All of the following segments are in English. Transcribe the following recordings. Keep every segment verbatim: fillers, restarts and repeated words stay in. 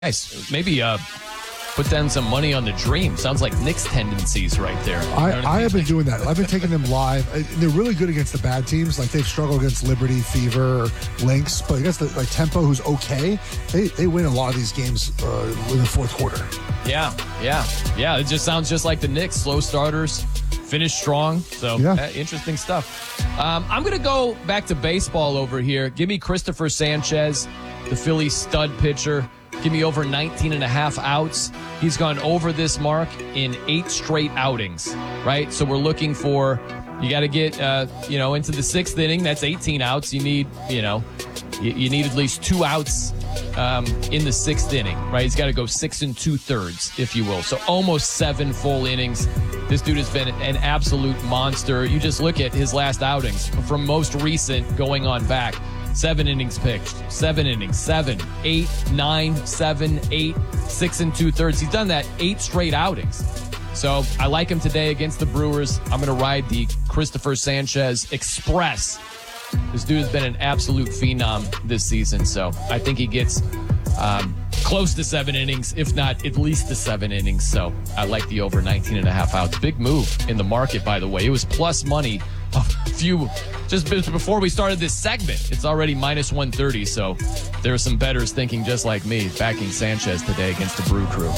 Nice. Maybe uh, put down some money on the dream. Sounds like Knicks tendencies right there. I, I, I have been doing that. I've been taking them live. They're really good against the bad teams. Like they've struggled against Liberty, Fever, Lynx, but against the, like Tempo, who's okay, they they win a lot of these games uh, in the fourth quarter. Yeah, yeah, yeah. It just sounds just like the Knicks. Slow starters, finish strong. So yeah. uh, interesting stuff. Um, I'm going to go back to baseball over here. Give me Christopher Sanchez, the Phillies stud pitcher. Give me over nineteen and a half outs. He's gone over this mark in eight straight outings, right? So we're looking for, you got to get, uh, you know, into the sixth inning. That's eighteen outs. You need, you know, you, you need at least two outs um, in the sixth inning, right? He's got to go six and two thirds, if you will. So almost seven full innings. This dude has been an absolute monster. You just look at his last outings from most recent going on back. Seven innings pitched, seven innings, seven, eight, nine, seven, eight, six and two thirds. He's done that eight straight outings. So I like him today against the Brewers. I'm going to ride the Christopher Sanchez Express. This dude has been an absolute phenom this season. So I think he gets um, close to seven innings, if not at least to seven innings. So I like the over nineteen and a half outs. Big move in the market, by the way. It was plus money a few just before we started this segment. It's already minus one thirty, so there are some bettors thinking just like me, backing Sanchez today against the Brew Crew.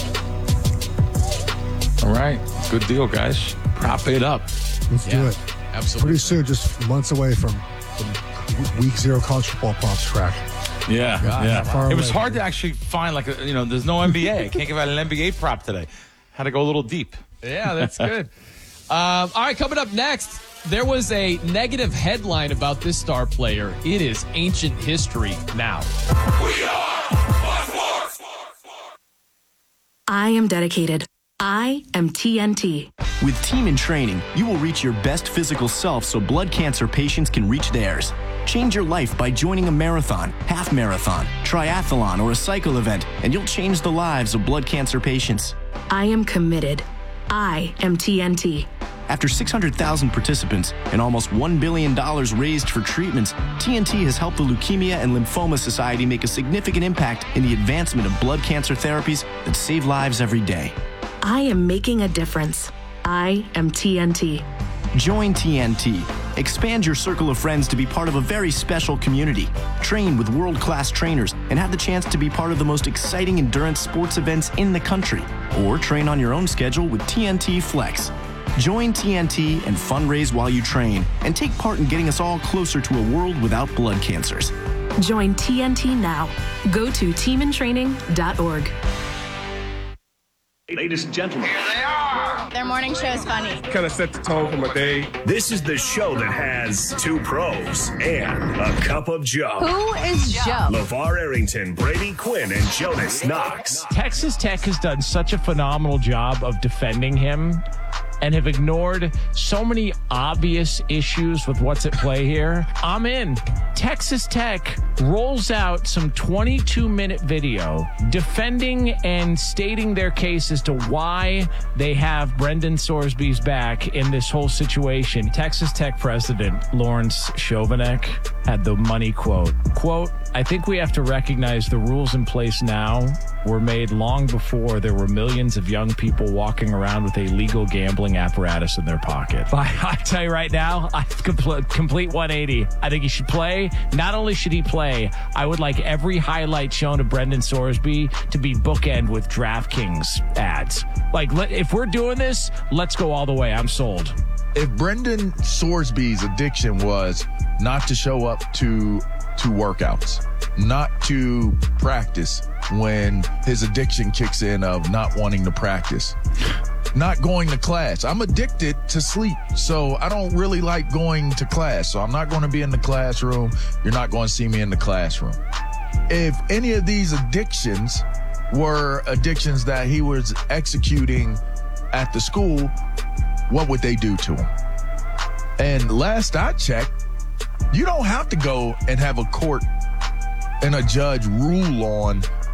All right, good deal, guys. Prop it up. Let's yeah, do it. Absolutely. Pretty soon, just months away from, from week zero college football props track. Yeah, God, yeah. It was away. hard to actually find, like, a, you know, there's no N B A. I can't give out an N B A prop today. Had to go a little deep. Yeah, that's good. um, all right, coming up next. There was a negative headline about this star player. It is ancient history now. We are Sports. I am dedicated. I am T N T. With Team in Training, you will reach your best physical self so blood cancer patients can reach theirs. Change your life by joining a marathon, half marathon, triathlon, or a cycle event, and you'll change the lives of blood cancer patients. I am committed. I am T N T. After six hundred thousand participants and almost one billion dollars raised for treatments, T N T has helped the Leukemia and Lymphoma Society make a significant impact in the advancement of blood cancer therapies that save lives every day. I am making a difference. I am T N T. Join T N T. Expand your circle of friends to be part of a very special community. Train with world-class trainers and have the chance to be part of the most exciting endurance sports events in the country. Or train on your own schedule with T N T Flex. Join T N T and fundraise while you train and take part in getting us all closer to a world without blood cancers. Join T N T now. Go to team in training dot org. Ladies and gentlemen, Here they are. Their morning show is funny. kind of set the tone for my day. This is the show that has two pros and a cup of Joe. Who is Joe? LeVar Arrington, Brady Quinn, and Jonas Knox. Texas Tech has done such a phenomenal job of defending him and have ignored so many obvious issues with what's at play here. I'm in. Texas Tech rolls out some twenty-two minute video defending and stating their case as to why they have Brendan Sorsby's back in this whole situation. Texas Tech president Lawrence Chovanec had the money quote. Quote, I think we have to recognize the rules in place now were made long before there were millions of young people walking around with a legal gambling apparatus in their pocket. But I tell you right now, I complete, complete one eighty. I think he should play. Not only should he play, I would like every highlight shown of Brendan Sorsby to be bookend with DraftKings ads. Like, let, if we're doing this, let's go all the way. I'm sold. If Brendan Sorsby's addiction was not to show up to to workouts, not to practice when his addiction kicks in of not wanting to practice, not going to class. I'm addicted to sleep, so I don't really like going to class. So I'm not going to be in the classroom. You're not going to see me in the classroom. If any of these addictions were addictions that he was executing at the school, what would they do to him? And last I checked, you don't have to go and have a court and a judge rule on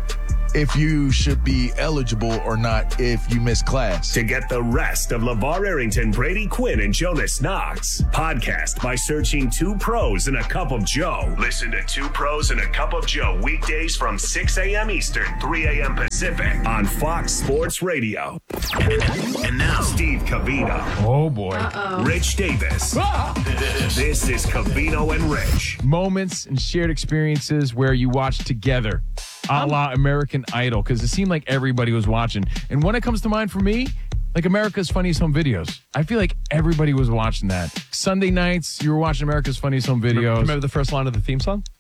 if you should be eligible or not if you miss class. To get the rest of LeVar Arrington, Brady Quinn, and Jonas Knox, podcast by searching Two Pros and a Cup of Joe. Listen to Two Pros and a Cup of Joe weekdays from six a.m. Eastern, three a.m. Pacific on Fox Sports Radio. And now, Steve Covino. Oh, boy. Uh-oh. Rich Davis. Ah! This is Covino and Rich. Moments and shared experiences where you watch together, a la American Idol, because it seemed like everybody was watching. And when it comes to mind for me, like America's Funniest Home Videos. I feel like everybody was watching that. Sunday nights, you were watching America's Funniest Home Videos. Remember the first line of the theme song?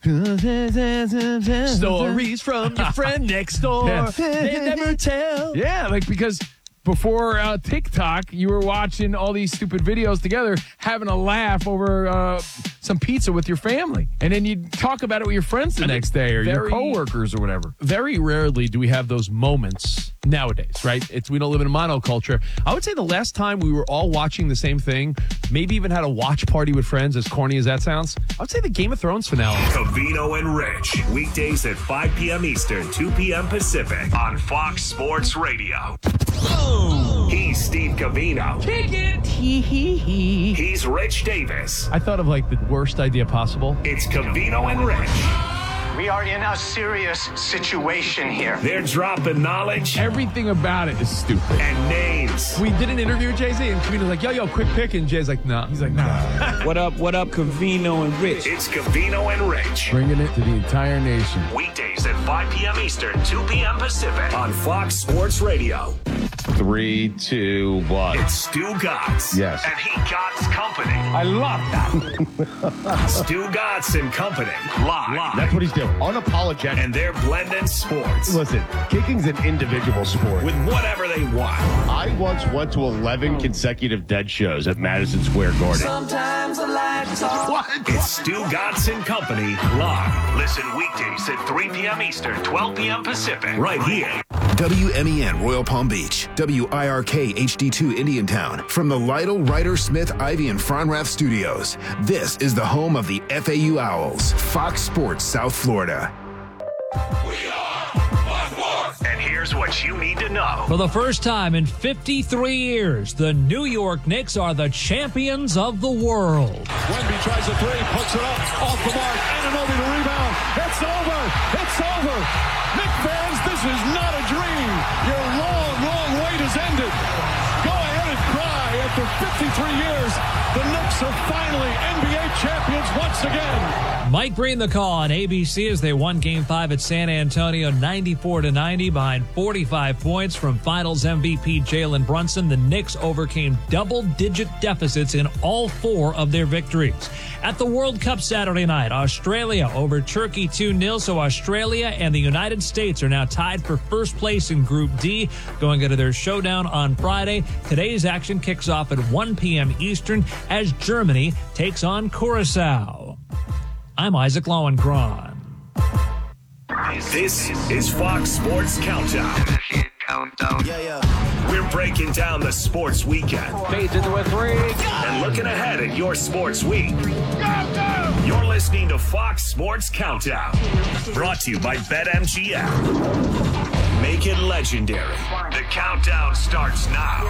Stories from your friend next door. Yeah. They never tell. Yeah, like because before uh, TikTok, you were watching all these stupid videos together, having a laugh over uh, some pizza with your family. And then you'd talk about it with your friends the I next day or your very- coworkers or whatever. Very rarely do we have those moments nowadays, right? It's we don't live in a monoculture. I would say the last time we were all watching the same thing, maybe even had a watch party with friends, as corny as that sounds, I would say the Game of Thrones finale. Covino and Rich, weekdays at five p.m. Eastern, two p.m. Pacific on Fox Sports Radio. He's Steve Covino. Kick it. Hee hee hee. He's Rich Davis. I thought of like the worst idea possible. It's Covino and Rich. We are in a serious situation here. They're dropping knowledge Everything about it is stupid. and names. We did an interview with Jay-Z, and Covino's like, yo, yo, quick pick. And Jay's like, nah. He's like, nah. What up, what up, Covino and Rich? It's Covino and Rich. Bringing it to the entire nation. Weekdays at five p.m. Eastern, two p.m. Pacific on Fox Sports Radio. Three, two, one. It's Stu Gatz. Yes. And he Gatz Company. I love that. Stu Gatz and Company. Live. That's what he's doing. Unapologetic. And they're blending sports Listen, kicking's an individual sport. with whatever they want. I once went to eleven consecutive dead shows at Madison Square Garden. Sometimes I like to talk. What? It's Stu Gatz and Company live. Listen weekdays at three p.m. Eastern, twelve p.m. Pacific. Right here. W M E N Royal Palm Beach, W I R K H D two Indiantown. From the Lytle, Ryder, Smith, Ivy, and Fronrath studios, this is the home of the F A U Owls, Fox Sports South Florida. And here's what you need to know. For the first time in fifty-three years, the New York Knicks are the champions of the world. Wemby tries a three, puts it up, off the mark, Anunoby the rebound. It's over. It's over. Knicks fans, this is not a dream. Your long, long wait has ended. Go ahead and cry. After fifty-three years, the Knicks are finally N B A champions once again. Mike Breen the call on A B C as they won Game five at San Antonio ninety-four to ninety behind forty-five points from Finals M V P Jalen Brunson. The Knicks overcame double-digit deficits in all four of their victories. At the World Cup Saturday night, Australia over Turkey two nil, so Australia and the United States are now tied for first place in Group D, going into their showdown on Friday. Today's action kicks off at one p.m. Eastern as Germany takes on Curacao. I'm Isaac Lowenkron. This is Fox Sports Countdown. Countdown. Yeah, yeah. We're breaking down the sports weekend Fades into a three. and looking ahead at your sports week. You're listening to Fox Sports Countdown, brought to you by BetMGM. Make it legendary. The countdown starts now.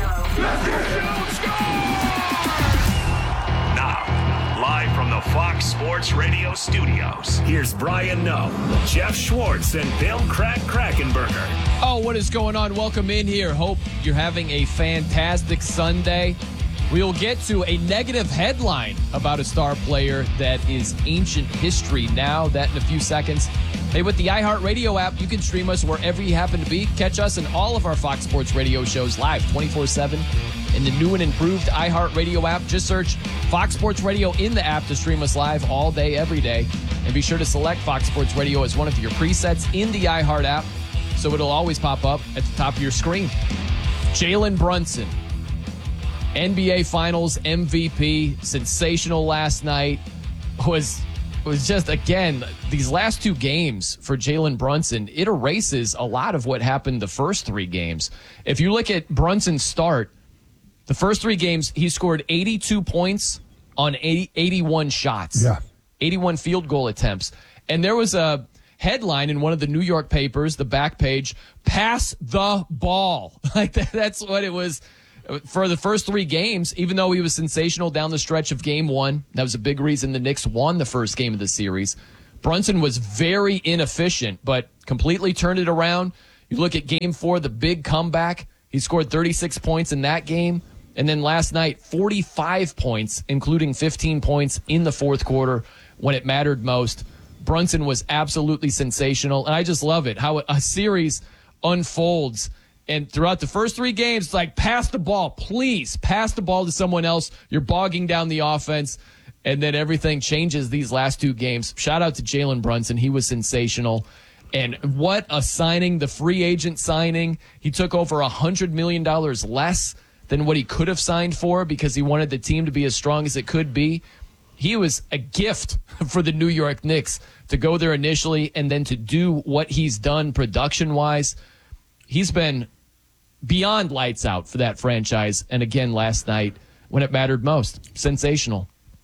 Now, live from the Fox Sports Radio studios, here's Brian Noe, Jeff Schwartz, and Bill Crack Krackenberger. Oh, what is going on? Welcome in here. Hope you're having a fantastic Sunday. We'll get to a negative headline about a star player that is ancient history now. That in a few seconds. Hey, with the iHeartRadio app, you can stream us wherever you happen to be. Catch us in all of our Fox Sports Radio shows live twenty-four seven in the new and improved iHeartRadio app. Just search Fox Sports Radio in the app to stream us live all day, every day. And be sure to select Fox Sports Radio as one of your presets in the iHeart app, so it'll always pop up at the top of your screen. Jalen Brunson, N B A Finals M V P, sensational last night. Was was just, again, these last two games for Jalen Brunson, it erases a lot of what happened the first three games. If you look at Brunson's start, the first three games, he scored eighty-two points on eighty, eighty-one shots. Yeah. eighty-one field goal attempts. And there was a headline in one of the New York papers, the back page, pass the ball. Like that, that's what it was for the first three games, even though he was sensational down the stretch of game one. That was a big reason the Knicks won the first game of the series. Brunson was very inefficient, but completely turned it around. You look at game four, the big comeback. He scored thirty-six points in that game. And then last night, forty-five points, including fifteen points in the fourth quarter when it mattered most. Brunson was absolutely sensational. And I just love it, how a series unfolds. And throughout the first three games, it's like, pass the ball, please. Pass the ball to someone else. You're bogging down the offense. And then everything changes these last two games. Shout out to Jalen Brunson. He was sensational. And what a signing, the free agent signing. He took over one hundred million dollars less than what he could have signed for because he wanted the team to be as strong as it could be. He was a gift for the New York Knicks to go there initially and then to do what he's done production-wise. He's been beyond lights out for that franchise. And again, last night, when it mattered most, sensational.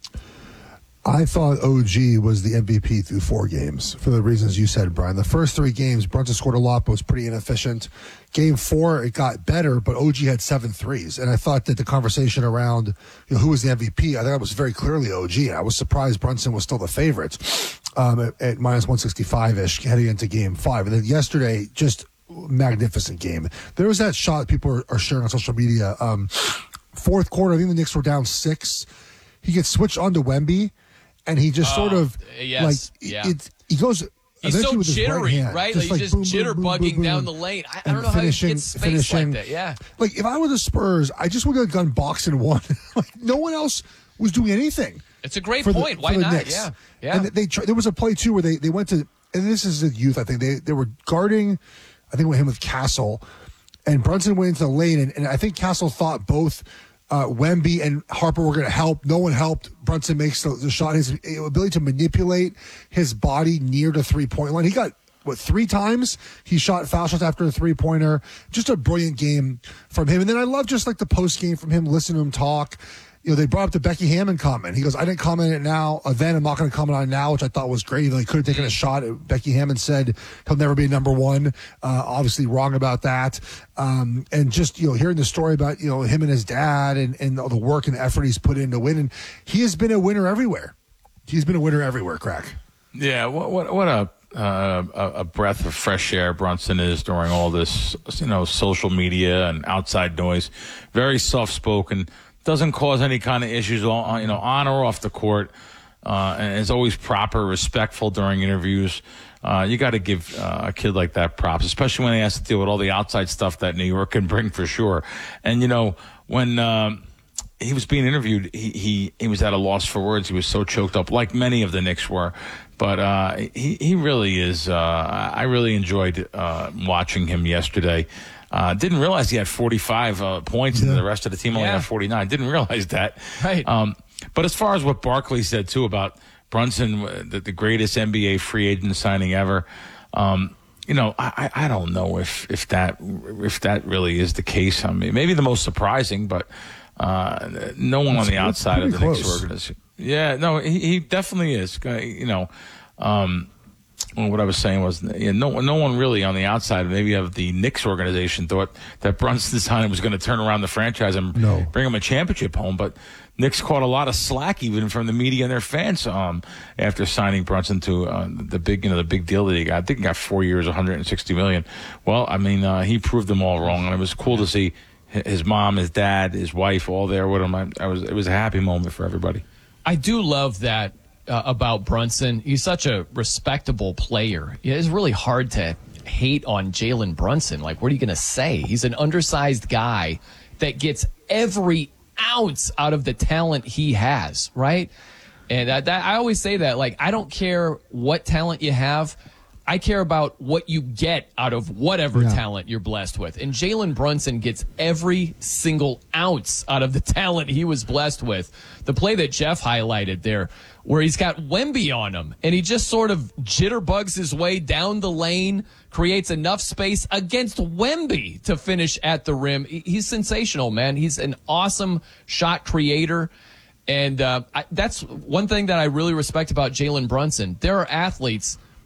I thought O G was the M V P through four games for the reasons you said, Brian. The first three games, Brunson scored a lot, but was pretty inefficient. Game four, it got better, but O G had seven threes. And I thought that the conversation around, you know, who was the M V P, I think it was very clearly O G. I was surprised Brunson was still the favorite um, at, at minus one sixty-five-ish heading into game five. And then yesterday, just magnificent game. There was that shot people are, are sharing on social media. Um, fourth quarter, I think the Knicks were down six. He gets switched onto Wemby. And he just oh, sort of, yes, like, yeah. it, he goes, he's so with his jittery, right? Hand, right? Just like, like just boom, jitterbugging boom, boom, boom, down the lane. I, I don't know finishing, how he gets space finishing. like that. Yeah. Like, if I were the Spurs, I just would have gone boxing one. Like, no one else was doing anything. It's a great for point. The, Why for the not? Knicks. Yeah. Yeah. And they there was a play, too, where they, they went to, and this is the youth, I think. They, they were guarding, I think, with him with Castle. And Brunson went into the lane, and, and I think Castle thought both Uh, Wemby and Harper were going to help. No one helped. Brunson makes the, the shot. His ability to manipulate his body near the three-point line. He got, what, three times? He shot foul shots after a three-pointer. Just a brilliant game from him. And then I love just like the post-game from him, listening to him talk. You know, they brought up the Becky Hammon comment. He goes, I didn't comment on it now. Uh, then I'm not going to comment on it now, which I thought was great. He could have taken a shot. Becky Hammon said he'll never be number one. Uh, obviously wrong about that. Um, and just, you know, hearing the story about, you know, him and his dad and, and all the work and effort he's put into winning. He has been a winner everywhere. He's been a winner everywhere, Crack. Yeah, what what, what a, uh, a breath of fresh air Brunson is during all this, you know, social media and outside noise. Very soft-spoken. Doesn't cause any kind of issues, you know, on or off the court, uh, and is always proper, respectful during interviews. Uh, you got to give uh, a kid like that props, especially when he has to deal with all the outside stuff that New York can bring for sure. And, you know, when um, he was being interviewed, he, he, he was at a loss for words. He was so choked up, like many of the Knicks were. But uh, he, he really is, uh, I really enjoyed uh, watching him yesterday. Uh, didn't realize he had forty-five uh, points yeah. and the rest of the team only Yeah. had forty-nine. Didn't realize that. Right. Um, but as far as what Barkley said, too, about Brunson, the, the greatest N B A free agent signing ever, um, you know, I, I don't know if, if that if that really is the case. I mean, maybe the most surprising, but uh, no one It's on the outside of the close. Knicks organization. Yeah, no, he, he definitely is. You know, um, well, what I was saying was, you know, no, no one really on the outside, maybe of the Knicks organization, thought that Brunson signing was going to turn around the franchise and no. bring him a championship home. But Knicks caught a lot of slack even from the media and their fans um, after signing Brunson to uh, the big, you know, the big deal that he got. I think he got four years, one hundred sixty million dollars. Well, I mean, uh, he proved them all wrong, and it was cool to see his mom, his dad, his wife all there with him. I, I was, it was a happy moment for everybody. I do love that. Uh, about Brunson. He's such a respectable player. It's really hard to hate on Jalen Brunson. Like, what are you going to say? He's an undersized guy that gets every ounce out of the talent he has, right? And that, that, I always say that, like, I don't care what talent you have. I care about what you get out of whatever yeah. talent you're blessed with. And Jalen Brunson gets every single ounce out of the talent he was blessed with. The play that Jeff highlighted there, where he's got Wemby on him, and he just sort of jitterbugs his way down the lane, creates enough space against Wemby to finish at the rim. He's sensational, man. He's an awesome shot creator. And uh, I, that's one thing that I really respect about Jalen Brunson. There are athletes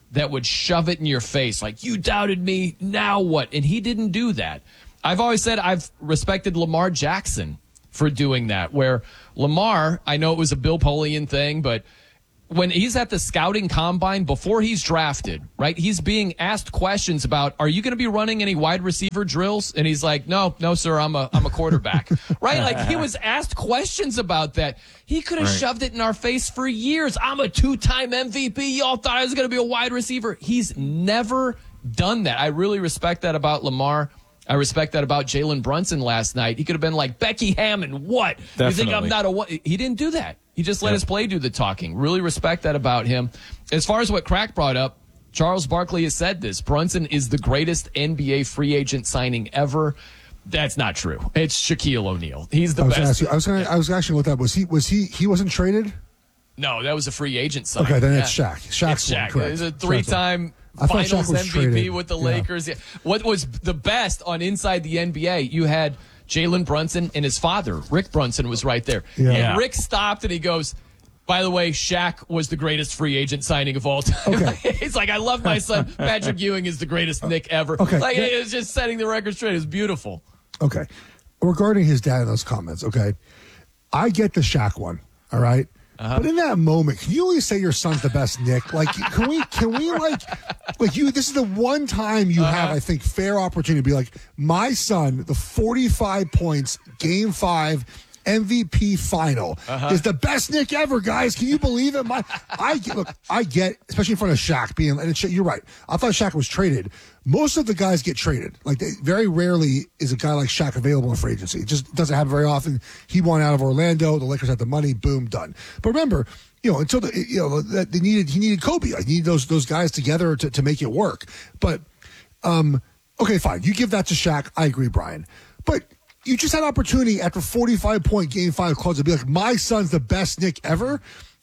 that would shove it in your face, like, you doubted me, now what? And he didn't do that. I've always said I've respected Lamar Jackson for doing that, where Lamar, I know it was a Bill Polian thing, but when he's at the scouting combine before he's drafted, right, he's being asked questions about, are you going to be running any wide receiver drills? And he's like, no, no, sir, I'm a I'm a quarterback, right? Like, he was asked questions about that. He could have Right. shoved it in our face for years. I'm a two-time M V P. Y'all thought I was going to be a wide receiver. He's never done that. I really respect that about Lamar. I respect that about Jalen Brunson last night. He could have been like, Becky Hammond, what? Definitely. You think I'm not a what? He didn't do that. He just let Yep. his play do the talking. Really respect that about him. As far as what Crack brought up, Charles Barkley has said this. Brunson is the greatest N B A free agent signing ever. That's not true. It's Shaquille O'Neal. He's the I was gonna best. ask you, I was going to I was actually look that was he was he he wasn't traded? No, that was a free agent signing. Okay, then Yeah. it's Shaq. Shaq's It's one, Shaq. correct. He's a Shaq's one. three-time I thought Shaq Finals was M V P traded. with the Yeah. Lakers. Yeah. What was the best on Inside the N B A? You had Jalen Brunson and his father, Rick Brunson, was right there. Yeah. And Rick stopped and he goes, by the way, Shaq was the greatest free agent signing of all time. Okay. He's like, I love my son. Patrick Ewing is the greatest Nick ever. Okay. Like, it was just setting the record straight. It was beautiful. Okay. Regarding his dad and those comments, okay, I get the Shaq one, all right? Uh-huh. But in that moment, can you always say your son's the best, Nick? Like, can we, can we, like, like you, this is the one time you Uh-huh. have, I think, fair opportunity to be like, my son, the forty-five points, game five, M V P final Uh-huh. is the best Nick ever, guys. Can you believe it? My, I get, look, I get, especially in front of Shaq being, and it's, you're right. I thought Shaq was traded. Most of the guys get traded. Like, they, very rarely is a guy like Shaq available in free agency. It just doesn't happen very often. He won out of Orlando. The Lakers had the money. Boom, done. But remember, you know, until the, you know, that they needed, he needed Kobe. Like, he needed those those guys together to, to make it work. But, um, okay, fine. You give that to Shaq. I agree, Brian. But you just had opportunity after forty-five point game five calls to be like, my son's the best Nick ever.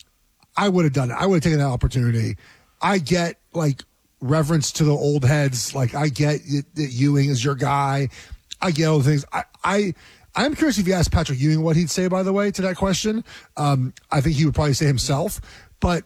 I would have done it. I would have taken that opportunity. I get, like, reverence to the old heads. Like, I get that Ewing is your guy. I get all the things. I, I, I'm curious if you asked Patrick Ewing what he'd say, by the way, to that question. Um, I think he would probably say himself. But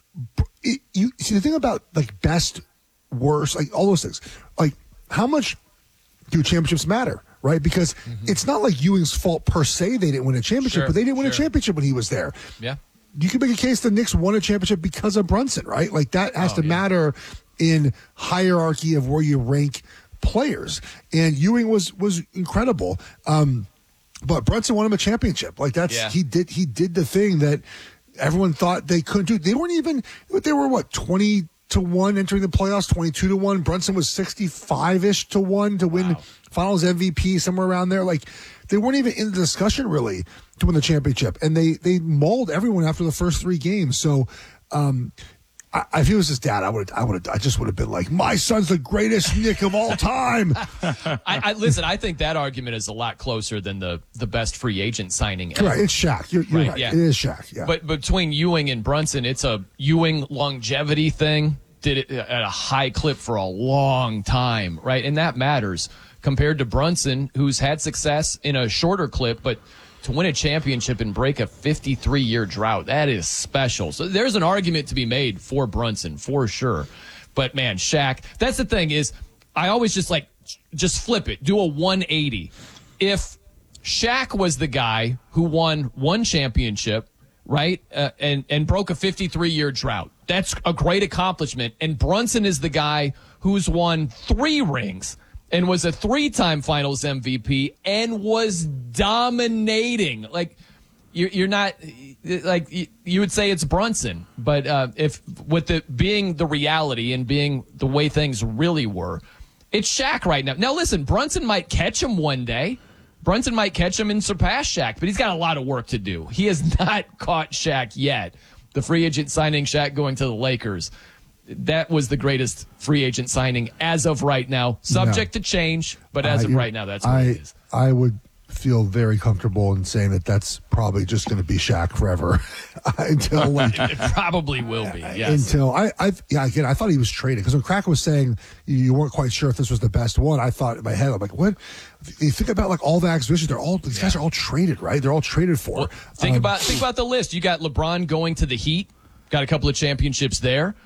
it, you see, the thing about, like, best, worst, like, all those things, like, how much do championships matter? Right? Because mm-hmm. it's not like Ewing's fault per se they didn't win a championship, Sure, but they didn't win sure. a championship when he was there. Yeah. You can make a case the Knicks won a championship because of Brunson, right? Like, that has Oh, to yeah. matter in hierarchy of where you rank players. And Ewing was was incredible. Um, but Brunson won him a championship. Like, that's Yeah. he did he did the thing that everyone thought they couldn't do. They weren't even they were what, twenty to one entering the playoffs, twenty-two to one. Brunson was sixty-five-ish to one to win Wow. Finals M V P, somewhere around there. Like, they weren't even in the discussion really to win the championship, and they they mauled everyone after the first three games. So, um, I, if he was his dad, I would I would I just would have been like, my son's the greatest Nick of all time. I, I listen. I think that argument is a lot closer than the the best free agent signing ever. Right, it's Shaq. You're, you're Right, right. yeah. It is Shaq. Yeah. But between Ewing and Brunson, it's a Ewing longevity thing. Did it at a high clip for a long time, right? And that matters compared to Brunson, who's had success in a shorter clip, but to win a championship and break a fifty-three year drought, that is special. So there's an argument to be made for Brunson, for sure. But, man, Shaq, that's the thing is I always just, like, just flip it, do a one eighty. If Shaq was the guy who won one championship, right, uh, and, and broke a fifty-three year drought, that's a great accomplishment. And Brunson is the guy who's won three rings and was a three-time Finals M V P and was dominating. Like, you're, you're not like you would say it's Brunson, but uh, if with it being the reality and being the way things really were, it's Shaq right now. Now, listen, Brunson might catch him one day. Brunson might catch him and surpass Shaq, but he's got a lot of work to do. He has not caught Shaq yet. The free agent signing, Shaq going to the Lakers, that was the greatest free agent signing as of right now. Subject No. to change, but as Uh, of right now, that's what I, it is. I would feel very comfortable in saying that that's probably just going to be Shaq forever until like It probably will be, yes. until I, I, yeah, again, I thought he was traded because when Crack was saying you weren't quite sure if this was the best one, I thought in my head, I'm like, what? You think about like all the acquisitions, they're all these guys are all traded, right? They're all traded for. Well, think Um, about think about the list. You got LeBron going to the Heat, got a couple of championships there.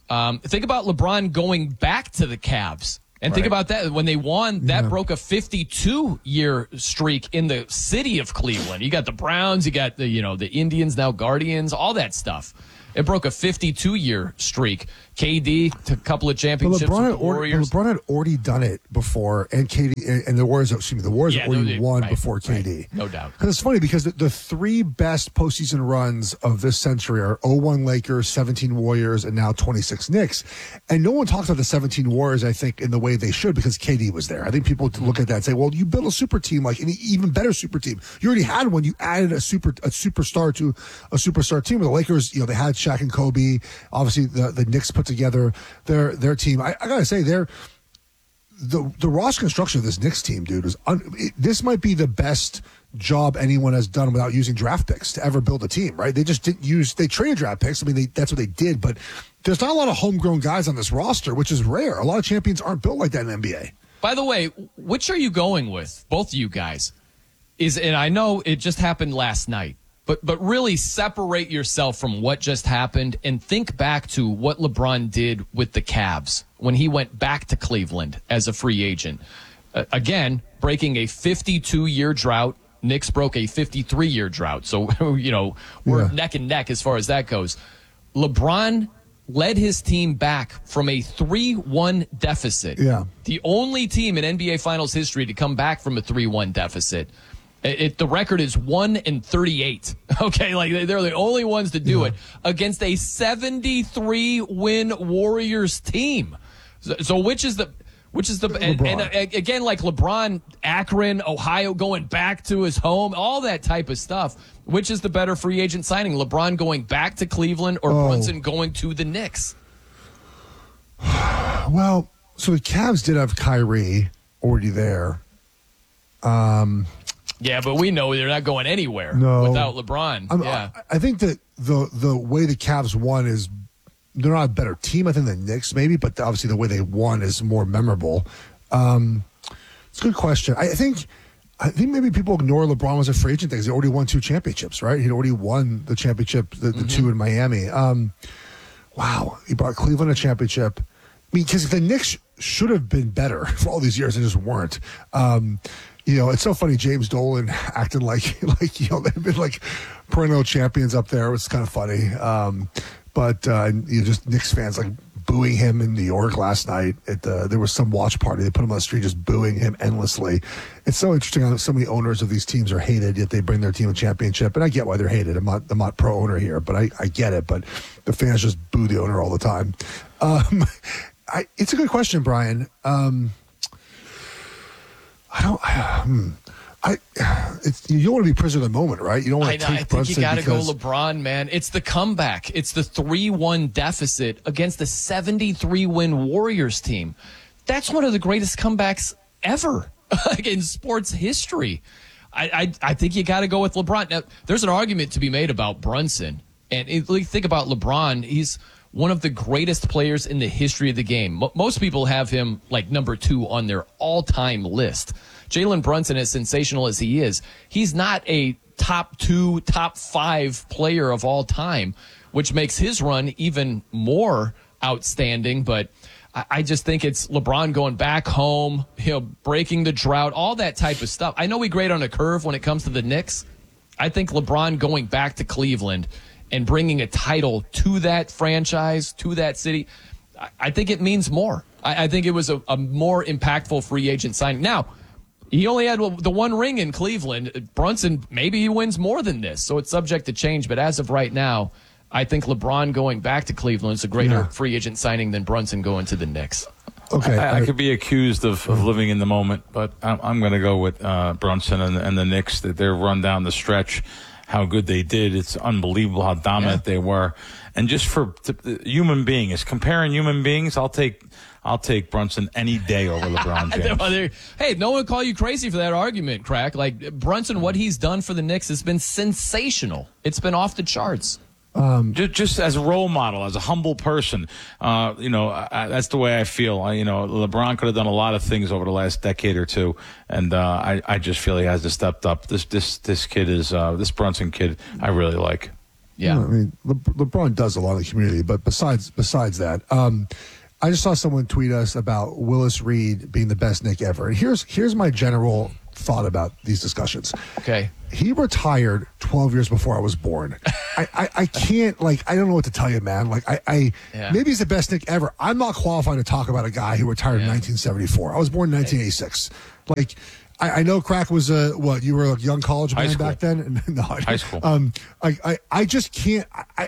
Um, think about LeBron going back to the Cavs. And Right. think about that. When they won, that Yeah. broke a fifty-two-year streak in the city of Cleveland. You got the Browns, you got the, you know, the Indians, now Guardians, all that stuff. It broke a fifty-two-year streak. K D, a couple of But championships LeBron, with had the already, Warriors. LeBron had already done it before, and K D and, and the Warriors. Excuse me, the Warriors Yeah, had already no, won right, before K D. right. No doubt. Because it's funny because the, the three best postseason runs of this century are oh one Lakers, seventeen Warriors, and now twenty-six Knicks. And no one talks about the seventeen Warriors, I think, in the way they should because K D was there. I think people look at that and say, "Well, you built a super team, like an even better super team. You already had one. You added a super a superstar to a superstar team." With the Lakers, you know, they had Shaq and Kobe. Obviously, the the Knicks put together their their team. I, I gotta say, they're the the roster construction of this Knicks team, dude, is un, it, this might be the best job anyone has done without using draft picks to ever build a team. Right? They just didn't use they traded draft picks. I mean, they, that's what they did. But there's not a lot of homegrown guys on this roster, which is rare. A lot of champions aren't built like that in the N B A. By the way, which are you going with? Both of you guys. Is and I know it just happened last night, but but really separate yourself from what just happened and think back to what LeBron did with the Cavs when he went back to Cleveland as a free agent. Uh, again, breaking a fifty-two-year drought. Knicks broke a fifty-three-year drought. So, you know, we're Yeah. neck and neck as far as that goes. LeBron led his team back from a three one deficit. Yeah. The only team in N B A Finals history to come back from a three one deficit. It, it, the record is one and thirty-eight. Okay, like they- they're the only ones to do Yeah. it against a seventy-three win Warriors team. So, so which is the which is the and, and uh, again, like LeBron, Akron, Ohio, going back to his home, all that type of stuff. Which is the better free agent signing? LeBron going back to Cleveland or Oh. Brunson going to the Knicks? Well, so the Cavs did have Kyrie already there. Um. Yeah, but we know they're not going anywhere No. without LeBron. I'm- yeah. I, I think that the the way the Cavs won is they're not a better team, I think, than the Knicks, maybe, but obviously the way they won is more memorable. Um, it's a good question. I think I think maybe people ignore LeBron as a free agent because he already won two championships, right? He'd already won the championship, the, the Mm-hmm. two in Miami. Um, wow, he brought Cleveland a championship. I mean, because the Knicks should have been better for all these years and just weren't. Um, you know, it's so funny. James Dolan acting like, like you know, they've been like perennial champions up there. It was kind of funny. Um, but uh, you know, just Knicks fans like booing him in New York last night. At the, there was some watch party. They put him on the street just booing him endlessly. It's so interesting how so many owners of these teams are hated, yet they bring their team a championship. And I get why they're hated. I'm not, I'm not pro owner here, but I, I get it. But the fans just boo the owner all the time. Um, I, it's a good question, Brian. Um, I don't. Hmm. I. It's, you don't want to be prisoner of the moment, right? You don't want I, to know, take I think Brunson you got to go because- LeBron, man. It's the comeback. It's the three one deficit against the seventy-three win Warriors team. That's one of the greatest comebacks ever in sports history. I, I, I think you got to go with LeBron. Now, there's an argument to be made about Brunson. And if you think about LeBron, he's one of the greatest players in the history of the game. Mo- most people have him like number two on their all-time list. Jalen Brunson, as sensational as he is, he's not a top two, top five player of all time, which makes his run even more outstanding. But I, I just think it's LeBron going back home, you know, breaking the drought, all that type of stuff. I know we grade on a curve when it comes to the Knicks. I think LeBron going back to Cleveland and bringing a title to that franchise, to that city, I, I think it means more. I, I think it was a, a more impactful free agent signing. Now, he only had the one ring in Cleveland. Brunson, maybe he wins more than this, so it's subject to change. But as of right now, I think LeBron going back to Cleveland is a greater Yeah. free agent signing than Brunson going to the Knicks. Okay, I, I could be accused of, of living in the moment, but I'm, I'm going to go with uh, Brunson and, and the Knicks. That their run down the stretch, how good they did. It's unbelievable how dominant Yeah. they were. And just for t- human beings, comparing human beings, I'll take I'll take Brunson any day over LeBron James. Well, there- hey, no one call you crazy for that argument, Crack. Like Brunson, what he's done for the Knicks has been sensational. It's been off the charts. Um, just, just as a role model, as a humble person, uh, you know, I, I, that's the way I feel. I, you know, LeBron could have done a lot of things over the last decade or two, and uh, I, I just feel he has to step up. This, this, this kid is uh, this Brunson kid. I really like. Yeah. You know, I mean, Le- LeBron does a lot of the community, but besides besides that, um, I just saw someone tweet us about Willis Reed being the best Knick ever. And here's here's my general thought about these discussions. Okay. He retired twelve years before I was born. I, I, I can't, like, I don't know what to tell you, man. Like, I, I Yeah. maybe he's the best Knick ever. I'm not qualified to talk about a guy who retired in nineteen seventy-four. I was born in nineteen eighty-six. Like, I, I know Crack was a, what, you were a young college man back then? no, High school. Um, I, I, I just can't, I, I,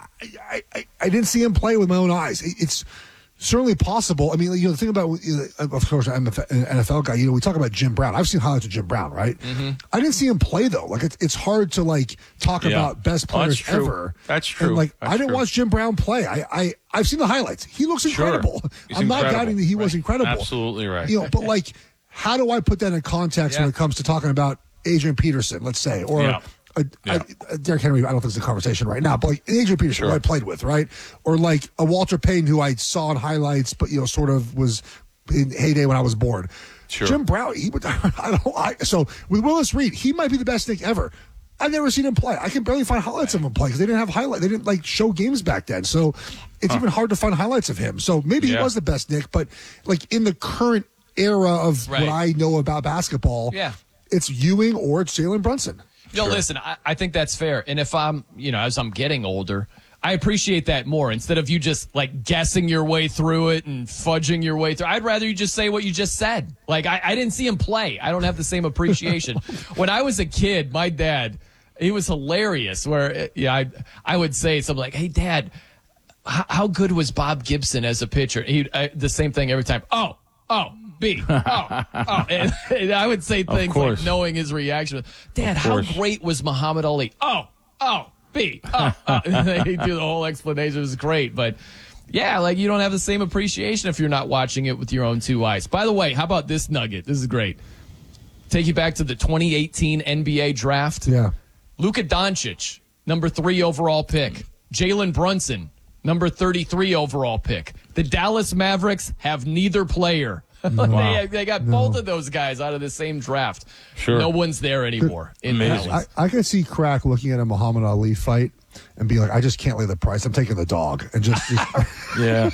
I, I, I didn't see him play with my own eyes. It, it's certainly possible. I mean, you know, the thing about, you know, of course, I'm an N F L guy. You know, we talk about Jim Brown. I've seen highlights of Jim Brown, right? Mm-hmm. I didn't see him play though. Like, it's it's hard to like talk Yeah. about best Oh, that's players true. ever. That's true. And, like, That's I didn't true. watch Jim Brown play. I, I I've seen the highlights. He looks Sure. incredible. He's I'm not incredible. doubting that he was Right. incredible. Absolutely right. You know, but like, how do I put that in context when Yeah. it comes to talking about Adrian Peterson, let's say, or Yeah. a, Yeah. a, a Derrick Henry? I don't think it's a conversation right now, but like Adrian Peterson, Sure. who I played with, right? Or like a Walter Payton, who I saw in highlights, but you know, sort of was in heyday when I was born. Sure. Jim Brown, he would. I don't. I, so with Willis Reed, he might be the best Knick ever. I've never seen him play. I can barely find highlights of him play because they didn't have highlight. They didn't like show games back then, so it's Huh. even hard to find highlights of him. So maybe he Yeah. was the best Knick, but like in the current era of Right. what I know about basketball, Yeah. it's Ewing or it's Jalen Brunson. No, listen, I, I think that's fair. And if I'm, you know, as I'm getting older, I appreciate that more. Instead of you just like guessing your way through it and fudging your way through, I'd rather you just say what you just said. Like, I, I didn't see him play. I don't have the same appreciation. When I was a kid, my dad, he was hilarious where, yeah, I, I would say something like, hey, Dad, how, how good was Bob Gibson as a pitcher? He uh, the same thing every time. Oh, oh. B. Oh, oh. And, and I would say Of things course. like knowing his reaction. Dad, how course. great was Muhammad Ali? Oh, oh, B. Oh, oh. He'd do the whole explanation. It was great. But yeah, like you don't have the same appreciation if you're not watching it with your own two eyes. By the way, how about this nugget? This is great. Take you back to the twenty eighteen N B A draft. Yeah. Luka Doncic, number three overall pick. Jalen Brunson, number thirty-three overall pick. The Dallas Mavericks have neither player. they, they got both of those guys out of the same draft. Sure. No one's there anymore in Amazing. Dallas. I, I can see Crack looking at a Muhammad Ali fight and be like, I just can't lay the price. I'm taking the dog. And just, Yeah.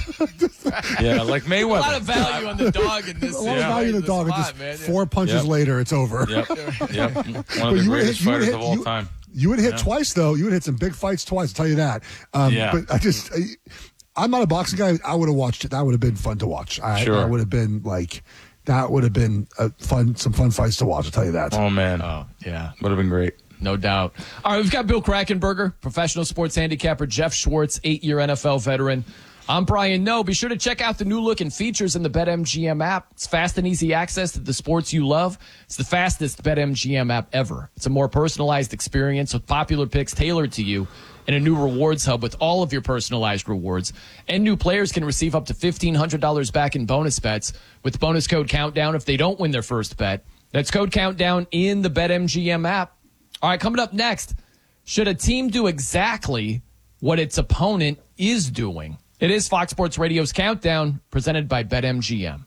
Yeah, like A lot Mayweather. of value on the dog in this. a lot of uh, value in the this dog. And spot, just man. four punches Yep. later, it's over. Yep. Yep. One But of the you would greatest hit- you would fighters hit- of all you- time. You would hit Yeah. twice, though. You would hit some big fights twice, I'll tell you that. Um, Yeah. But I just, I, I'm not a boxing guy. I would have watched it. That would have been fun to watch. I, Sure. I would have been like, that would have been a fun, some fun fights to watch, I'll tell you that. Oh, man. Oh, yeah. Would have been great. No doubt. All right, we've got Bill Krackenberger, professional sports handicapper, Jeff Schwartz, eight-year N F L veteran. I'm Brian No. Be sure to check out the new look and features in the BetMGM app. It's fast and easy access to the sports you love. It's the fastest BetMGM app ever. It's a more personalized experience with popular picks tailored to you and a new rewards hub with all of your personalized rewards. And new players can receive up to fifteen hundred dollars back in bonus bets with bonus code Countdown if they don't win their first bet. That's code Countdown in the BetMGM app. All right, coming up next, should a team do exactly what its opponent is doing? It is Fox Sports Radio's Countdown, presented by BetMGM.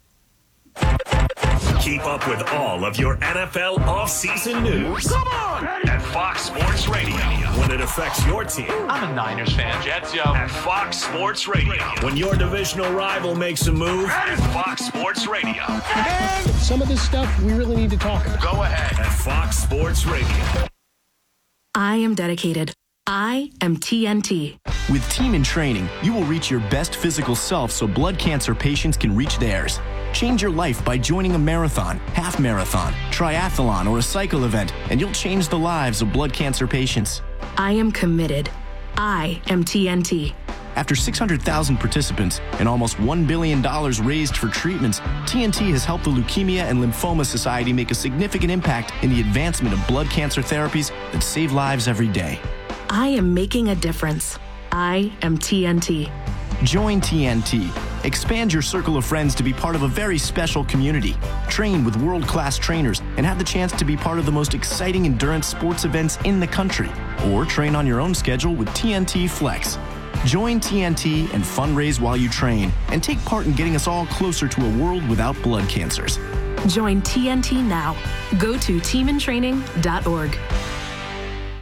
Keep up with all of your N F L offseason news. Come on! At Fox Sports Radio. When it affects your team. I'm a Niners fan. Jets, yo. At Fox Sports Radio. When your divisional rival makes a move. At Fox Sports Radio. And some of this stuff we really need to talk about. Go ahead. At Fox Sports Radio. I am dedicated. I am T N T. With Team in Training, you will reach your best physical self so blood cancer patients can reach theirs. Change your life by joining a marathon, half marathon, triathlon, or a cycle event, and you'll change the lives of blood cancer patients. I am committed. I am T N T. After six hundred thousand participants and almost one billion dollars raised for treatments, T N T has helped the Leukemia and Lymphoma Society make a significant impact in the advancement of blood cancer therapies that save lives every day. I am making a difference. I am T N T. Join T N T. Expand your circle of friends to be part of a very special community. Train with world-class trainers and have the chance to be part of the most exciting endurance sports events in the country. Or train on your own schedule with T N T Flex. Join T N T and fundraise while you train and take part in getting us all closer to a world without blood cancers. Join T N T now. Go to team in training dot org.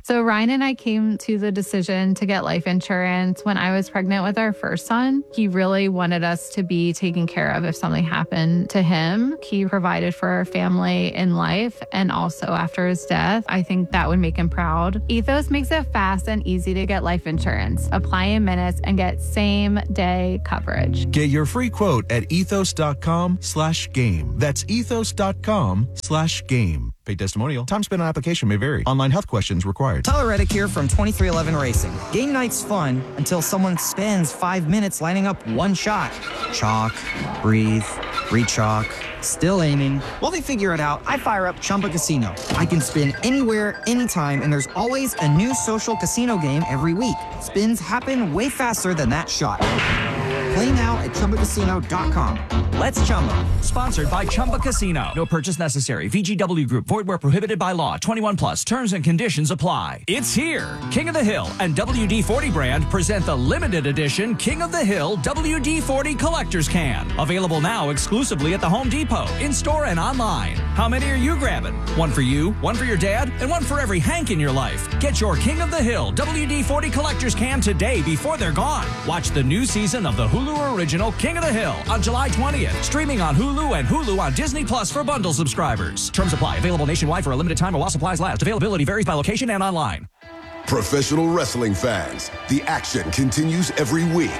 So Ryan and I came to the decision to get life insurance when I was pregnant with our first son. He really wanted us to be taken care of if something happened to him. He provided for our family in life and also after his death. I think that would make him proud. Ethos makes it fast and easy to get life insurance. Apply in minutes and get same day coverage. Get your free quote at ethos.com slash game. That's ethos.com slash game. Paid testimonial. Time spent on application may vary. Online health questions required. Tyler Reddick here from twenty-three eleven Racing. Game night's fun until someone spends five minutes lining up one shot. Chalk, breathe, re-chalk, still aiming. While they figure it out, I fire up Chumba Casino. I can spin anywhere, anytime, and there's always a new social casino game every week. Spins happen way faster than that shot. Play now at Chumba Casino dot com. Let's Chumba. Sponsored by Chumba Casino. No purchase necessary. V G W Group. Void where prohibited by law. twenty-one plus. Terms and conditions apply. It's here. King of the Hill and W D forty brand present the limited edition King of the Hill W D forty Collector's Can. Available now exclusively at the Home Depot, in-store and online. How many are you grabbing? One for you, one for your dad, and one for every Hank in your life. Get your King of the Hill W D forty Collector's Can today before they're gone. Watch the new season of the Hulu original King of the Hill on July twentieth. Streaming on Hulu and Hulu on Disney Plus for bundle subscribers. Terms apply. Available nationwide for a limited time or while supplies last. Availability varies by location and online. Professional wrestling fans, the action continues every week.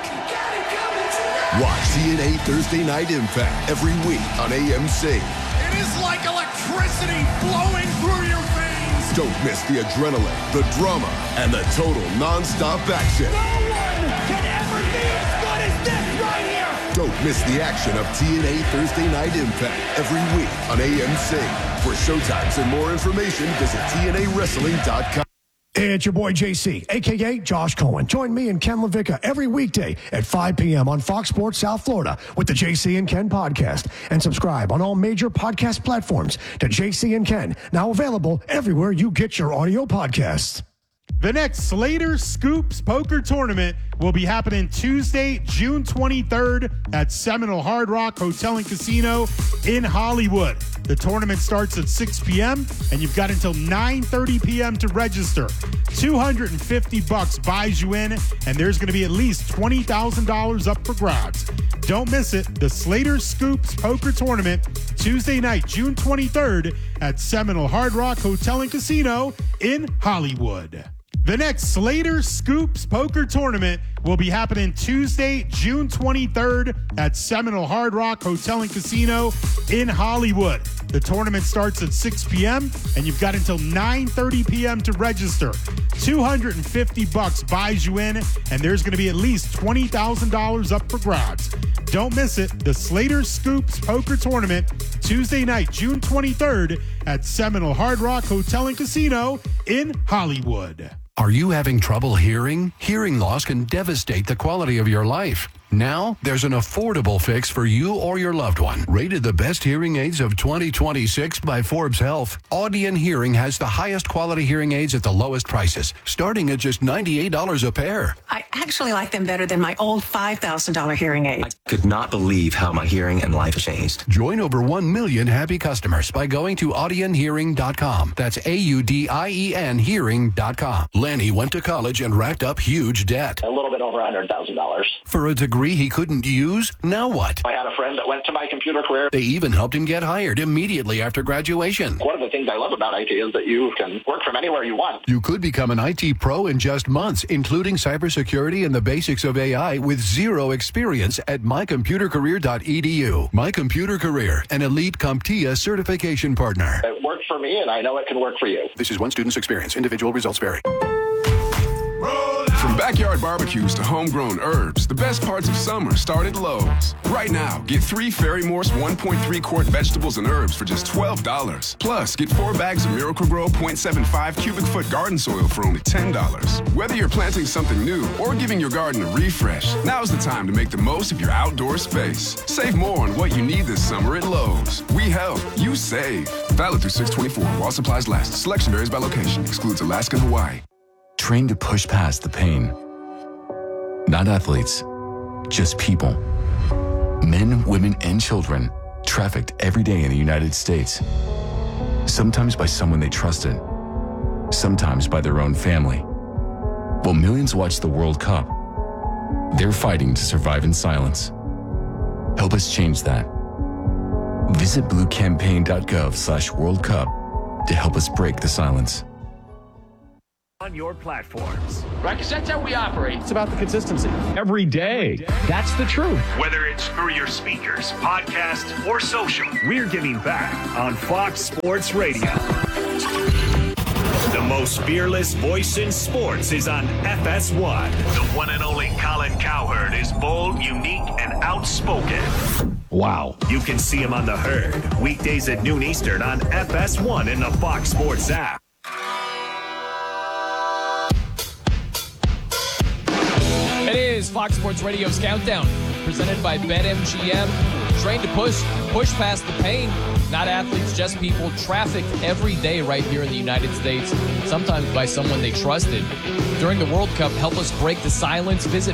Watch T N A Thursday Night Impact every week on A M C. It is like electricity flowing through your veins. Don't miss the adrenaline, the drama, and the total non-stop action. No one can ever be as good as this right here. Don't miss the action of T N A Thursday Night Impact every week on A M C. For showtimes and more information, visit T N A wrestling dot com. It's your boy J C, a k a. Josh Cohen. Join me and Ken LaVicka every weekday at five p.m. on Fox Sports South Florida with the J C and Ken podcast. And subscribe on all major podcast platforms to J C and Ken, now available everywhere you get your audio podcasts. The next Slater Scoops Poker Tournament will be happening Tuesday, June twenty-third at Seminole Hard Rock Hotel and Casino in Hollywood. The tournament starts at six p.m. and you've got until nine thirty p.m. to register. two hundred fifty bucks buys you in, and there's going to be at least twenty thousand dollars up for grabs. Don't miss it. The Slater Scoops Poker Tournament, Tuesday night, June twenty-third at Seminole Hard Rock Hotel and Casino in Hollywood. The next Slater Scoops Poker Tournament will be happening Tuesday, June twenty-third at Seminole Hard Rock Hotel and Casino in Hollywood. The tournament starts at six p.m. and you've got until nine thirty p.m. to register. two hundred fifty bucks buys you in, and there's going to be at least twenty thousand dollars up for grabs. Don't miss it. The Slater Scoops Poker Tournament, Tuesday night, June twenty-third at Seminole Hard Rock Hotel and Casino in Hollywood. Are you having trouble hearing? Hearing loss can devastate the quality of your life. Now, there's an affordable fix for you or your loved one. Rated the best hearing aids of twenty twenty-six by Forbes Health, Audion Hearing has the highest quality hearing aids at the lowest prices, starting at just ninety-eight dollars a pair. I actually like them better than my old five thousand dollars hearing aid. I could not believe how my hearing and life changed. Join over one million happy customers by going to audion hearing dot com. That's A U D I E N hearing dot com. Lanny went to college and racked up huge debt. A little bit over one hundred thousand dollars. For a degree he couldn't use? Now what? I had a friend that went to my computer career. They even helped him get hired immediately after graduation. One of the things I love about I T is that you can work from anywhere you want. You could become an I T pro in just months, including cybersecurity and the basics of A I with zero experience at my computer career dot e d u. My Computer Career, an elite CompTIA certification partner. It worked for me, and I know it can work for you. This is one student's experience. Individual results vary. From backyard barbecues to homegrown herbs, the best parts of summer start at Lowe's. Right now, get three Fairy Morse one point three quart vegetables and herbs for just twelve dollars. Plus, get four bags of Miracle-Gro point seven five cubic foot garden soil for only ten dollars. Whether you're planting something new or giving your garden a refresh, now's the time to make the most of your outdoor space. Save more on what you need this summer at Lowe's. We help, you save. Valid through six twenty-four while supplies last. Selection varies by location. Excludes Alaska and Hawaii. Train to push past the pain. Not athletes, just people. Men, women, and children trafficked every day in the United States. Sometimes by someone they trusted, sometimes by their own family. While millions watch the World Cup, they're fighting to survive in silence. Help us change that. Visit bluecampaign.gov slash World Cup to help us break the silence. On your platforms. Right, because that's how we operate. It's about the consistency. Every day. That's the truth. Whether it's through your speakers, podcast, or social, we're giving back on Fox Sports Radio. The most fearless voice in sports is on F S one. The one and only Colin Cowherd is bold, unique, and outspoken. Wow. You can see him on The Herd, weekdays at noon Eastern on F S one in the Fox Sports app. It is Fox Sports Radio's Countdown, presented by BetMGM. Trained to push, push past the pain. Not athletes, just people. Trafficked every day right here in the United States, sometimes by someone they trusted. During the World Cup, help us break the silence. Visit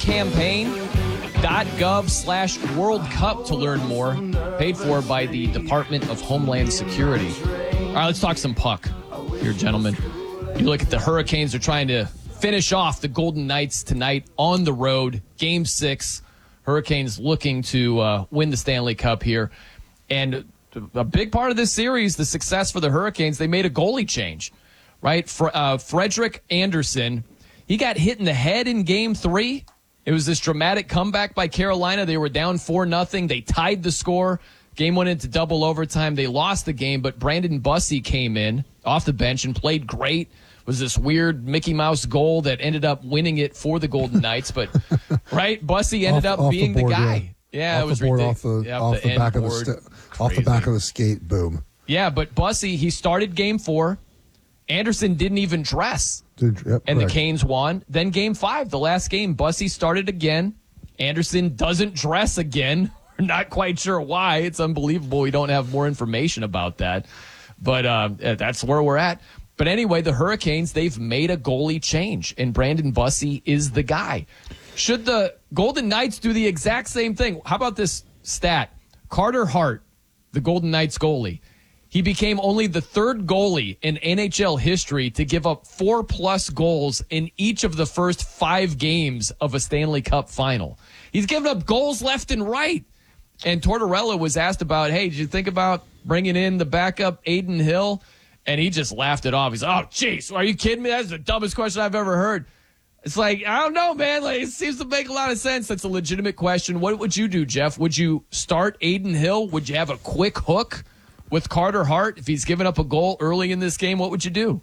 bluecampaign.gov slash World Cup to learn more. Paid for by the Department of Homeland Security. All right, let's talk some puck here, gentlemen. You look at the Hurricanes, they're trying to finish off the Golden Knights tonight on the road. Game six. Hurricanes looking to uh, win the Stanley Cup here. And a big part of this series, the success for the Hurricanes, they made a goalie change, right? For, uh, Frederik Andersen, he got hit in the head in game three. It was this dramatic comeback by Carolina. They were down four nothing. They tied the score. Game went into double overtime. They lost the game, but Brandon Bussey came in off the bench and played great. It was this weird Mickey Mouse goal that ended up winning it for the Golden Knights. But, right, Bussey ended off, up off being the, board, the guy. Yeah, yeah it was the board, ridiculous. Off the, yeah, off the, the back of the board. st- off the back of the skate, boom. Yeah, but Bussey, he started game four. Anderson didn't even dress. Did, yep, and correct. the Canes won. Then game five, the last game, Bussey started again. Anderson doesn't dress again. We're not quite sure why. It's unbelievable. We don't have more information about that. But uh, that's where we're at. But anyway, the Hurricanes, they've made a goalie change, and Brandon Bussey is the guy. Should the Golden Knights do the exact same thing? How about this stat? Carter Hart, the Golden Knights goalie, he became only the third goalie in N H L history to give up four-plus goals in each of the first five games of a Stanley Cup final. He's given up goals left and right. And Tortorella was asked about, hey, did you think about bringing in the backup Adin Hill? And he just laughed it off. He's like, oh, jeez, are you kidding me? That's the dumbest question I've ever heard. It's like, I don't know, man. Like, it seems to make a lot of sense. That's a legitimate question. What would you do, Jeff? Would you start Adin Hill? Would you have a quick hook with Carter Hart? If he's given up a goal early in this game, what would you do?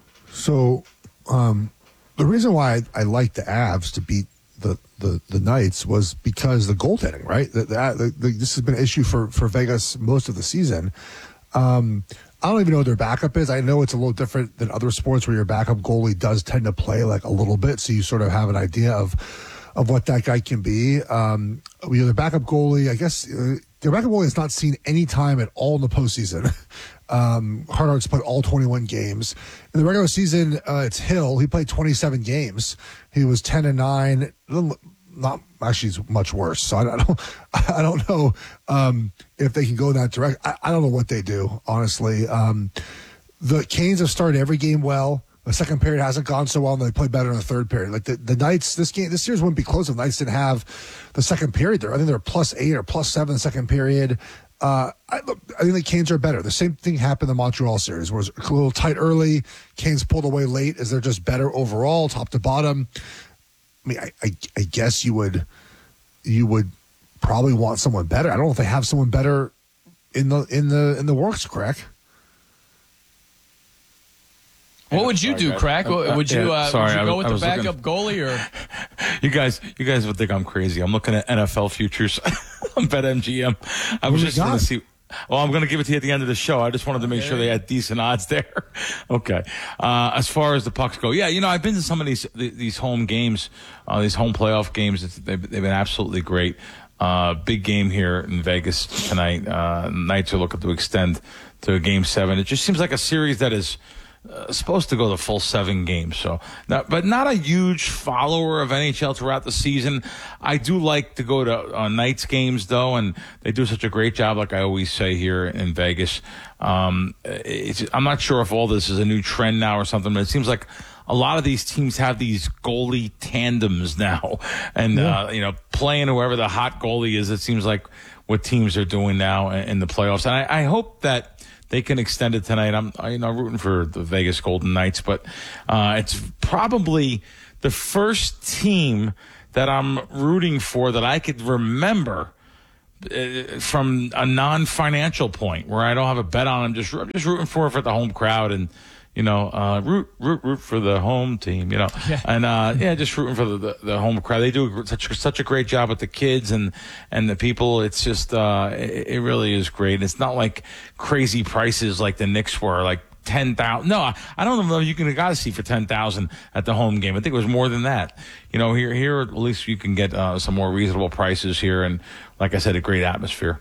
So um, the reason why I, I like the Avs to beat the, the, the Knights was because the goaltending, right? The, the, the, this has been an issue for, for Vegas most of the season. Um, I don't even know what their backup is. I know it's a little different than other sports where your backup goalie does tend to play like a little bit, so you sort of have an idea of of what that guy can be. Um, you know, their backup goalie, I guess, uh, their backup goalie has not seen any time at all in the postseason. um, Harthart's played all twenty-one games. In the regular season, uh, it's Hill. He played twenty-seven games. He was ten and nine. Not actually, it's much worse. So I, I don't, I don't know um, if they can go in that direction. I, I don't know what they do, honestly. Um, the Canes have started every game well. The second period hasn't gone so well, and they played better in the third period. Like the, the Knights, this game, this series wouldn't be close if the Knights didn't have the second period there. I think they're plus eight or plus seven in the second period. Uh, I, I think the Canes are better. The same thing happened in the Montreal series, where it was a little tight early. Canes pulled away late, as they're just better overall, top to bottom. I mean, I, I, I guess you would, you would probably want someone better. I don't know if they have someone better in the in the in the works, Craig. What would you do, Crack? Would you, uh, sorry, would you go with I the was backup looking, goalie, or you guys? You guys would think I'm crazy. I'm looking at N F L futures on BetMGM. I was just going to see. Well, I'm going to give it to you at the end of the show. I just wanted to make okay. sure they had decent odds there. Okay. Uh, as far as the pucks go, yeah, you know, I've been to some of these these home games, uh, these home playoff games. It's, they've, they've been absolutely great. Uh, big game here in Vegas tonight. Uh, Knights are looking to extend to a game seven. It just seems like a series that is uh, supposed to go the full seven games. So, not, but not a huge follower of N H L throughout the season. I do like to go to uh, nights games though, and they do such a great job, like I always say here in Vegas. Um, it's, I'm not sure if all this is a new trend now or something, but it seems like a lot of these teams have these goalie tandems now, and yeah. uh, you know, playing whoever the hot goalie is. It seems like what teams are doing now in the playoffs, and I, I hope that they can extend it tonight. I'm, you know, rooting for the Vegas Golden Knights, but uh, it's probably the first team that I'm rooting for that I could remember uh, from a non-financial point, where I don't have a bet on them. Just I'm just rooting for for the home crowd and. You know, uh, root, root, root for the home team, you know, yeah. and, uh, yeah, just rooting for the, the, the home crowd. They do such, such a great job with the kids and, and the people. It's just, uh, it, it really is great. It's not like crazy prices like the Knicks were, like ten thousand. No, I, I don't know if you can got to see for ten thousand at the home game. I think it was more than that. You know, here, here, at least you can get, uh, some more reasonable prices here. And like I said, a great atmosphere.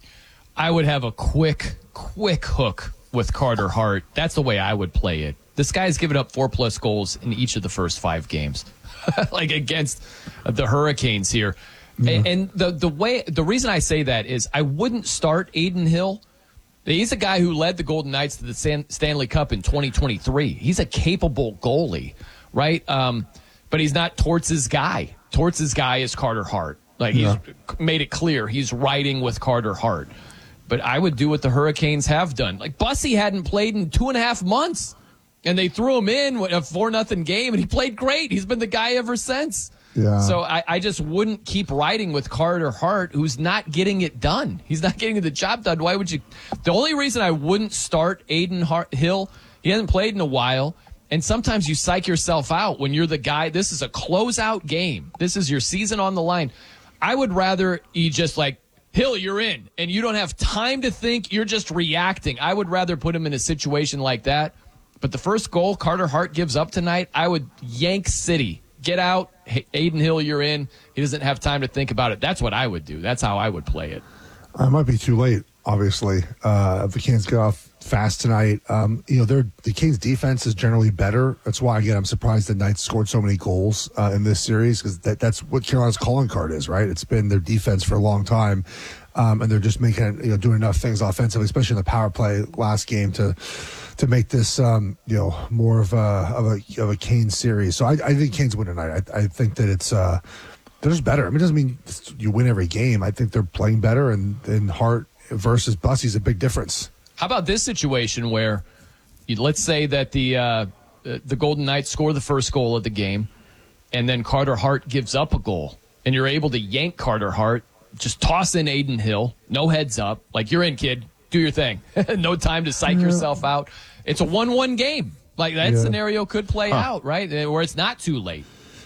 I would have a quick, quick hook with Carter Hart. That's the way I would play it. This guy's given up four plus goals in each of the first five games, like against the Hurricanes here. Yeah. And, and the the way the reason I say that is I wouldn't start Adin Hill. He's a guy who led the Golden Knights to the San, Stanley Cup in twenty twenty-three. He's a capable goalie, right? Um, but he's not Torts' guy. Torts' guy is Carter Hart. Like he's yeah. made it clear he's riding with Carter Hart. But I would do what the Hurricanes have done. Like, Bussy hadn't played in two and a half months, and they threw him in with a four nothing game, and he played great. He's been the guy ever since. Yeah. So I, I just wouldn't keep riding with Carter Hart, who's not getting it done. He's not getting the job done. Why would you? The only reason I wouldn't start Adin Hart, Hill, he hasn't played in a while, and sometimes you psych yourself out when you're the guy. This is a closeout game. This is your season on the line. I would rather you just, like, Hill, you're in, and you don't have time to think. You're just reacting. I would rather put him in a situation like that. But the first goal Carter Hart gives up tonight, I would yank City. Get out. Hey, Adin Hill, you're in. He doesn't have time to think about it. That's what I would do. That's how I would play it. I might be too late, obviously. Uh, if the Canes get off fast tonight, um, you know, they're, the Canes' defense is generally better. That's why, again, I'm surprised the Knights scored so many goals uh, in this series, because that, that's what Carolina's calling card is, right? It's been their defense for a long time, um, and they're just making, you know, doing enough things offensively, especially in the power play last game to to make this, um, you know, more of a of a of a Canes series. So I, I think Canes win tonight. I, I think that it's uh, they're just better. I mean, it doesn't mean you win every game. I think they're playing better, and and Hart versus Bussy's a big difference. How about this situation where, you, let's say that the uh, the Golden Knights score the first goal of the game, and then Carter Hart gives up a goal, and you're able to yank Carter Hart, just toss in Adin Hill, no heads up, like you're in, kid, do your thing, no time to psych yeah. yourself out. It's a one one game. Like that yeah. scenario could play huh. out, right? Where it's not too late.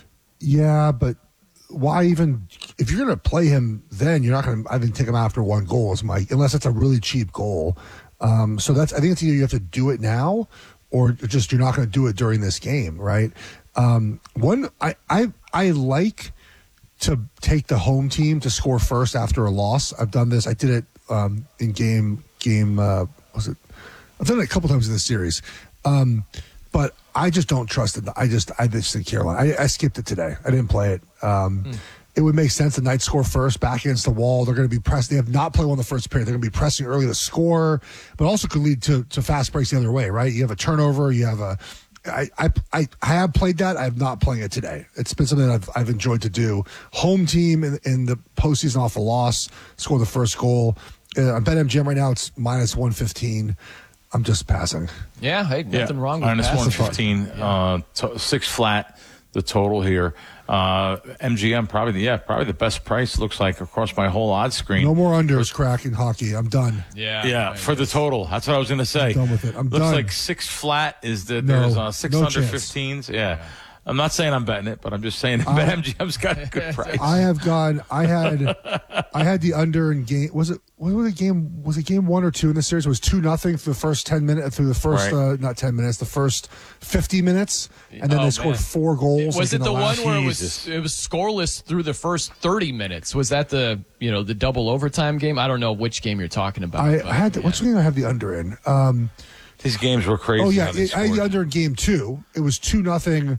Yeah, but why even, if you're going to play him then, you're not going to, I think, take him after one goal, is Mike, unless it's a really cheap goal. Um, so that's, I think it's either you have to do it now or just you're not going to do it during this game, right? Um, one, I, I, I like to take the home team to score first after a loss. I've done this. I did it um, in game, game, uh, was it? I've done it a couple times in this series. Um, but I just don't trust it. I just, I just think Carolina, I, I skipped it today. I didn't play it. Um, mm. It would make sense the Knights score first, back against the wall. They're going to be pressed. They have not played well in the first period. They're going to be pressing early to score, but also could lead to, to fast breaks the other way, right? You have a turnover. You have a, I, I, I, I have played that. I have not playing it today. It's been something that I've, I've enjoyed to do. Home team in, in the postseason off a loss, score the first goal. Uh, on BetMGM right now, it's minus one fifteen. I'm just passing. Yeah, hey, nothing yeah. wrong with minus one fifteen, yeah. uh, t- six flat, the total here. Uh, M G M probably, the, yeah, probably the best price, looks like, across my whole odds screen. No more unders cracking hockey. I'm done. Yeah, yeah, right, for the total. That's what I was going to say. I'm done with it. I'm looks done. like six flat is the no, there's uh, six no under fifteens. Yeah. yeah. I'm not saying I'm betting it, but I'm just saying that BetMGM's got a good price. I have gone. I had, I had the under in game. Was it? What was the game? Was it game one or two in the series? It was two nothing for the first ten minutes. Through the first, right. uh, not ten minutes. The first fifty minutes, and then oh, they scored man. four goals. Was like it the, the one where it Jesus. was it was scoreless through the first thirty minutes? Was that the you know the double overtime game? I don't know which game you're talking about. I, but, I had. To, yeah. Which game I have the under in? Um, These games were crazy. Oh yeah, it, I under in game two. It was two nothing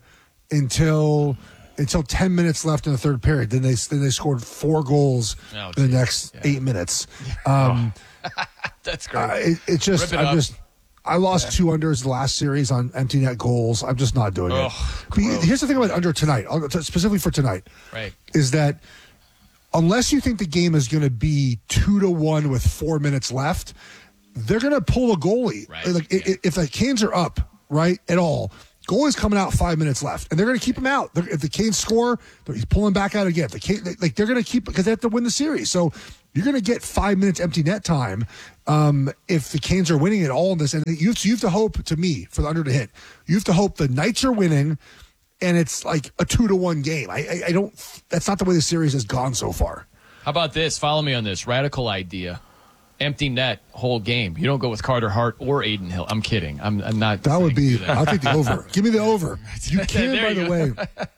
until until ten minutes left in the third period. Then they then they scored four goals oh, in the next yeah. eight minutes. Um, That's great. Uh, it, it just it I'm up. just I lost yeah. two unders the last series on empty net goals. I'm just not doing oh, it. But here's the thing about under tonight, I'll, specifically for tonight, right? Is that unless you think the game is going to be two to one with four minutes left, they're going to pull a goalie. Right. Like yeah. if the Canes are up, right, at all, goalie's coming out five minutes left, and they're going to keep him out. They're, if the Canes score, he's pulling back out again. If the Canes, like they're going to keep because they have to win the series. So you're going to get five minutes empty net time um, if the Canes are winning it all in this. And you have, you have to hope, to me, for the under to hit. You have to hope the Knights are winning, and it's like a two to one game. I, I, I don't. That's not the way the series has gone so far. How about this? Follow me on this radical idea. Empty net whole game. You don't go with Carter Hart or Aiden Hill. I'm kidding. I'm, I'm not. That would be. That. I'll take the over. Give me the over. You can, by the way.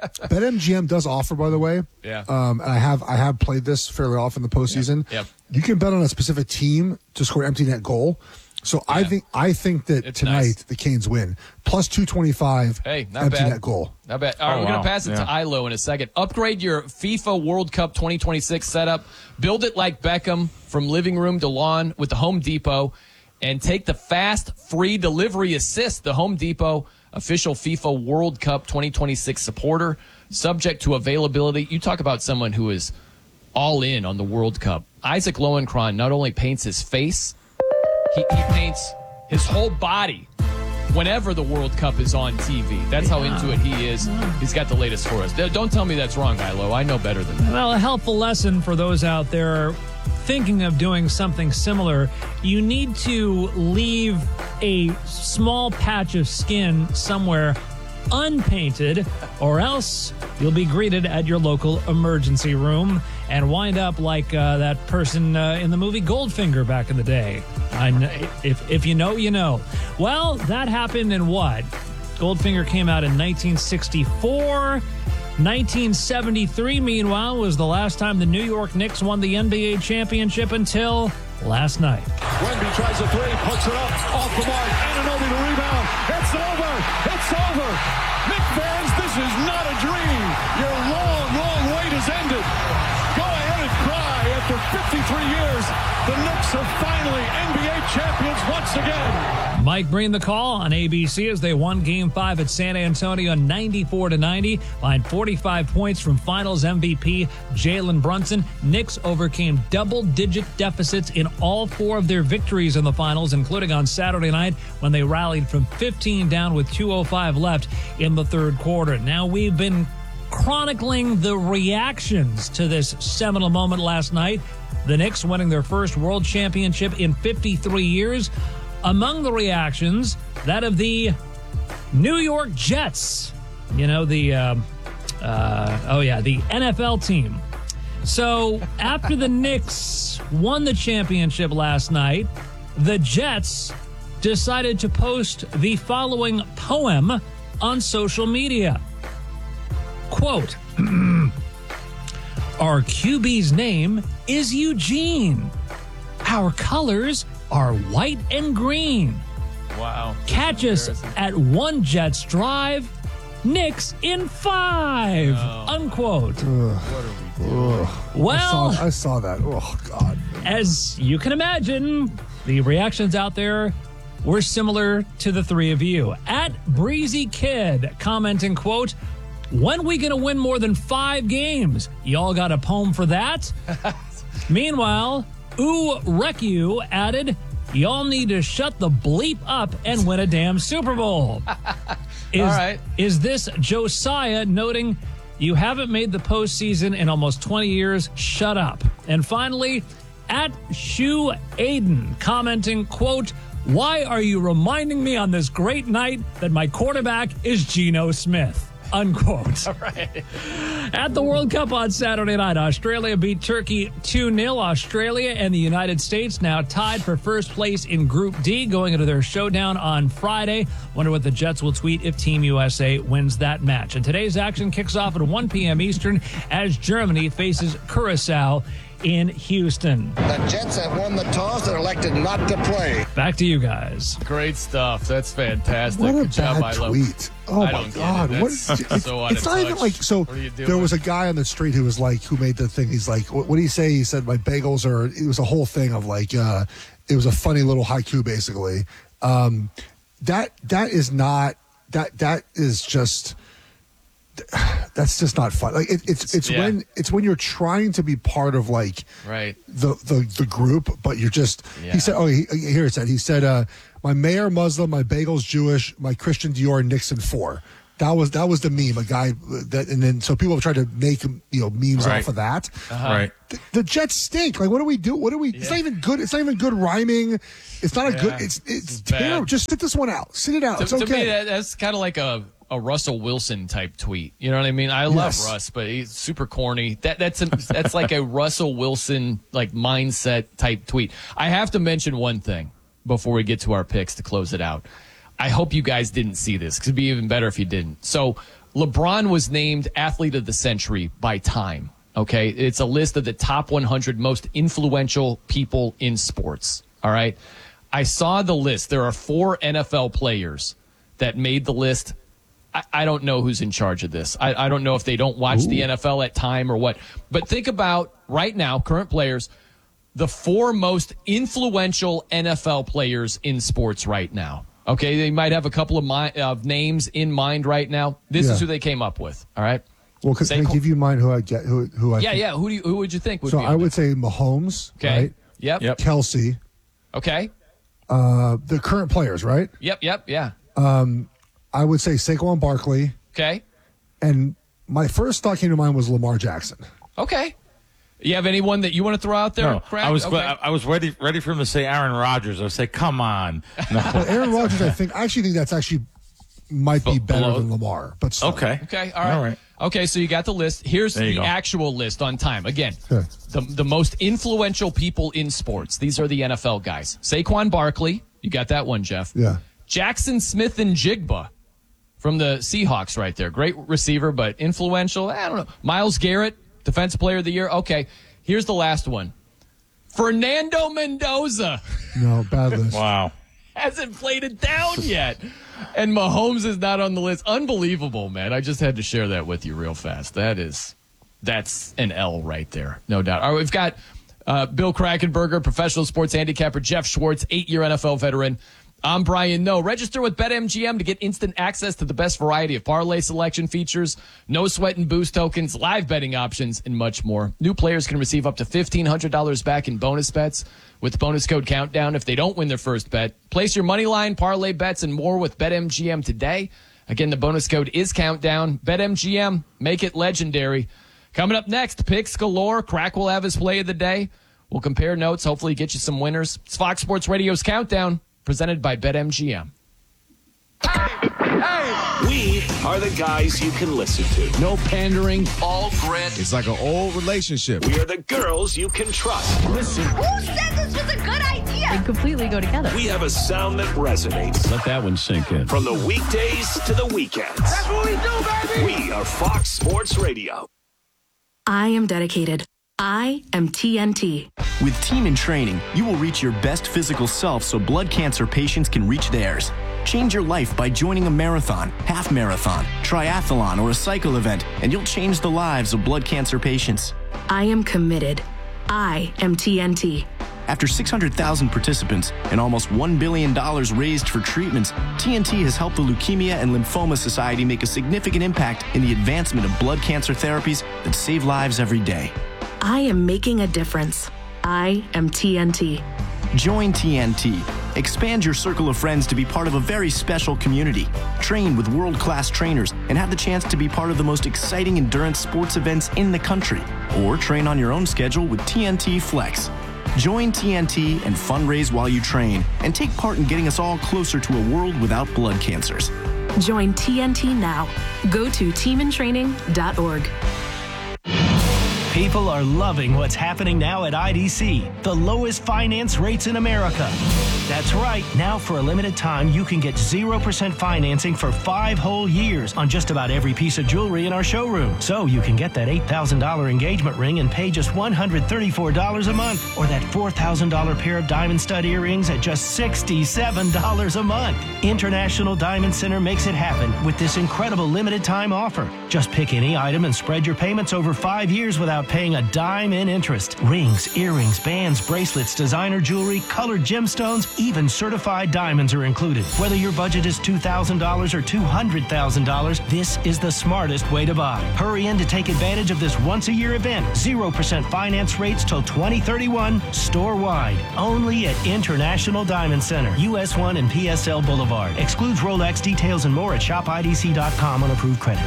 BetMGM does offer, by the way. Yeah. Um, and I have I have played this fairly often in the postseason. Yep. Yep. You can bet on a specific team to score empty net goal. So yeah. I think I think that it's tonight nice. the Canes win plus two twenty five. Hey, not empty bad. net goal. Not bad. All right, oh, we're wow. going to pass it yeah. to Ilo in a second. Upgrade your FIFA World Cup twenty twenty-six setup. Build it like Beckham from living room to lawn with the Home Depot, and take the fast free delivery assist. The Home Depot official FIFA World Cup twenty twenty-six supporter, subject to availability. You talk about someone who is all in on the World Cup. Isaac Lowenkron not only paints his face, he, he paints his whole body whenever the World Cup is on T V. That's yeah. how into it he is. He's got the latest for us. Don't tell me that's wrong, Ilo. I know better than that. Well, a helpful lesson for those out there thinking of doing something similar. You need to leave a small patch of skin somewhere unpainted, or else you'll be greeted at your local emergency room and wind up like uh, that person uh, in the movie Goldfinger back in the day. I know, if, if you know, you know. Well, that happened in what? Goldfinger came out in nineteen sixty-four. nineteen seventy-three, meanwhile, was the last time the New York Knicks won the N B A championship until last night. Wemby tries a three, puts it up, off the mark, Anunoby the rebound. It's over. It's over. Nick Barnes, this is not a dream. Your long, long wait has ended. Go ahead and cry. After fifty-three years, the Knicks are finally N B A champions once again. Mike Breen the call on A B C as they won Game five at San Antonio ninety-four to ninety. Behind forty-five points from Finals M V P Jalen Brunson, Knicks overcame double-digit deficits in all four of their victories in the Finals, including on Saturday night when they rallied from fifteen down with two oh five left in the third quarter. Now, we've been chronicling the reactions to this seminal moment last night. The Knicks winning their first world championship in fifty-three years. Among the reactions, that of the New York Jets. You know, the, uh, uh, oh yeah, the N F L team. So after the Knicks won the championship last night, the Jets decided to post the following poem on social media. Quote, our Q B's name is Eugene. Our colors are white and green. Wow. Catch us at one Jets drive, Knicks in five. Oh, unquote. Ugh. Ugh. Well, I saw, I saw that. Oh, God. As you can imagine, the reactions out there were similar to the three of you. At Breezy Kid commenting, quote, when we gonna win more than five games? Y'all got a poem for that? Meanwhile, Ooh Recu added, y'all need to shut the bleep up and win a damn Super Bowl. Is, All right. Is this Josiah noting you haven't made the postseason in almost twenty years? Shut up. And finally, at Shu Aiden commenting, quote, why are you reminding me on this great night that my quarterback is Geno Smith? Unquote. All right. At the World Cup on Saturday night, Australia beat Turkey two nil. Australia and the United States now tied for first place in Group D going into their showdown on Friday. Wonder what the Jets will tweet if Team U S A wins that match. And today's action kicks off at one p.m. Eastern as Germany faces Curacao in Houston. The Jets have won the toss and elected not to play. Back to you guys. Great stuff. That's fantastic. What a Good job, bad Milo. tweet. Oh, I my don't God. Get it. What That's is, it's so out it's of not even touch. like, so What are you doing? there was a guy on the street who was like, who made the thing. He's like, what, what did he say? He said, my bagels are, it was a whole thing of like, uh, it was a funny little haiku, basically. Um, that, that is not, that, that is just, that's just not fun. Like it, it's, it's Yeah. when, it's when you're trying to be part of like, Right. the, the, the group, but you're just, Yeah. he said, oh, he, here it said, he said, uh, my mayor Muslim, my bagels Jewish, my Christian Dior, Nixon four. That was that was the meme. A guy that, and then so people tried to make you know memes Right. off of that. Uh-huh. Right. The, the Jets stink. Like, what do we do? What do we? It's not even good. It's not even good rhyming. It's not a Yeah. good. It's it's, It's bad. terrible. Just sit this one out. Sit it out. To, it's to okay. me, that, that's kind of like a, a Russell Wilson type tweet. You know what I mean? I love Yes. Russ, but he's super corny. That that's a, that's like a Russell Wilson like mindset type tweet. I have to mention one thing before we get to our picks to close it out. I hope you guys didn't see this because it'd be even better if you didn't. So LeBron was named Athlete of the Century by Time. Okay, it's a list of the top one hundred most influential people in sports. All right, I saw the list. There are four N F L players that made the list. I, I don't know who's in charge of this. I, I don't know if they don't watch Ooh. the N F L at Time or what. But think about right now, current players, the four most influential N F L players in sports right now. Okay, they might have a couple of, mi- of names in mind right now. This Yeah. is who they came up with. All right. Well, can, can I Saquon- give you mine? Who I get? Who who I? yeah, think- yeah. Who do you, who would you think would So be? I on would this? say Mahomes. Okay. Right? Yep. Yep. Kelsey. Okay. Uh, the current players, right? Yep. Yep. Yeah. Um, I would say Saquon Barkley. Okay. And my first thought came to mind was Lamar Jackson. Okay. You have anyone that you want to throw out there? No, Craig? I was Okay. I, I was ready ready for him to say Aaron Rodgers. I was say, come on. No. Well, Aaron Rodgers, I think, I actually think that's actually might be better below- than Lamar. But still. Okay. Okay, all right. All right. Okay, so you got the list. Here's There you the go. actual list on Time. Again, Okay. the the most influential people in sports. These are the N F L guys. Saquon Barkley, you got that one, Jeff. Yeah. Jackson Smith and Jigba from the Seahawks right there. Great receiver, but influential. I don't know. Myles Garrett, Defensive Player of the Year. Okay, here's the last one. Fernando Mendoza No, bad list. Wow. hasn't played it down yet. And Mahomes is not on the list. Unbelievable, man. I just had to share that with you real fast. That is, that's an L right there. No doubt. All right, we've got uh, Bill Krakenberger, professional sports handicapper, Jeff Schwartz, eight-year N F L veteran. I'm Brian No. Register with BetMGM to get instant access to the best variety of parlay selection features, no sweat and boost tokens, live betting options, and much more. New players can receive up to fifteen hundred dollars back in bonus bets with bonus code Countdown if they don't win their first bet. Place your money line, parlay bets, and more with BetMGM today. Again, the bonus code is Countdown. BetMGM, make it legendary. Coming up next, picks galore. Crack will have his play of the day. We'll compare notes, hopefully get you some winners. It's Fox Sports Radio's Countdown, presented by BetMGM. We are the guys you can listen to. No pandering. All grit. It's like an old relationship. We are the girls you can trust. Listen. Who said this was a good idea? They completely go together. We have a sound that resonates. Let that one sink in. From the weekdays to the weekends. That's what we do, baby. We are Fox Sports Radio. I am dedicated. I am T N T. With Team in Training, you will reach your best physical self so blood cancer patients can reach theirs. Change your life by joining a marathon, half marathon, triathlon, or a cycle event, and you'll change the lives of blood cancer patients. I am committed. I am T N T. After six hundred thousand participants and almost one billion dollars raised for treatments, T N T has helped the Leukemia and Lymphoma Society make a significant impact in the advancement of blood cancer therapies that save lives every day. I am making a difference. I am T N T. Join T N T. Expand your circle of friends to be part of a very special community. Train with world-class trainers and have the chance to be part of the most exciting endurance sports events in the country. Or train on your own schedule with T N T Flex. Join T N T and fundraise while you train and take part in getting us all closer to a world without blood cancers. Join T N T now. Go to team in training dot org. People are loving what's happening now at I D C, the lowest finance rates in America. That's right. Now, for a limited time, you can get zero percent financing for five whole years on just about every piece of jewelry in our showroom. So you can get that eight thousand dollars engagement ring and pay just one hundred thirty-four dollars a month, or that four thousand dollars pair of diamond stud earrings at just sixty-seven dollars a month. International Diamond Center makes it happen with this incredible limited time offer. Just pick any item and spread your payments over five years without paying a dime in interest. Rings, earrings, bands, bracelets, designer jewelry, colored gemstones, even certified diamonds are included. Whether your budget is two thousand dollars or two hundred thousand dollars, this is the smartest way to buy. Hurry in to take advantage of this once-a-year event. zero percent finance rates till twenty thirty-one, store-wide. Only at International Diamond Center, U S one and P S L Boulevard. Excludes Rolex. Details and more at shop I D C dot com on approved credit.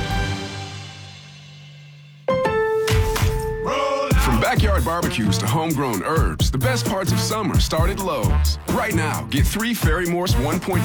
From backyard barbecues to homegrown herbs, the best parts of summer start at Lowe's. Right now, get three Ferry Morse one point